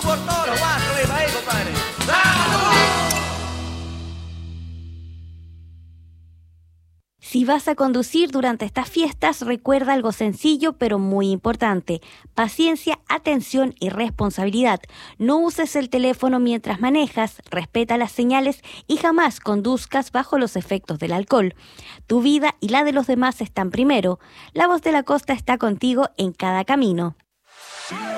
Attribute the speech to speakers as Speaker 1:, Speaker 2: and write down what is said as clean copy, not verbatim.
Speaker 1: por todos los guachos, viva ahí, compadre. ¡Salud!
Speaker 2: Si vas a conducir durante estas fiestas, recuerda algo sencillo pero muy importante: paciencia, atención y responsabilidad. No uses el teléfono mientras manejas, respeta las señales y jamás conduzcas bajo los efectos del alcohol. Tu vida y la de los demás están primero. La Voz de la Costa está contigo en cada camino.